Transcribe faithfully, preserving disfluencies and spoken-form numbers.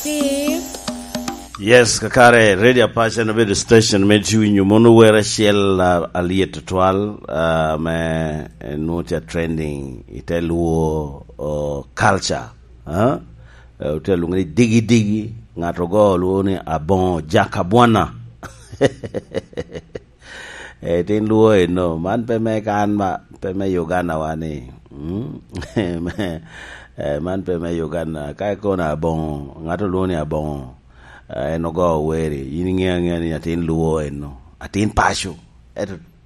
Steve. Yes, kakare radio passion with the station made you in mono where shell aliet twal uh me note trending itelu uh, culture huh utelu ngri digi digi ngato go luoni abon jakabwana eh tin luo no man pe me kan ma pe me Uganda wani hm man pe me Uganda kai kona bon ngato luoni abon eno go weri yini ngia ngia ni atin luo eno atin pasho eto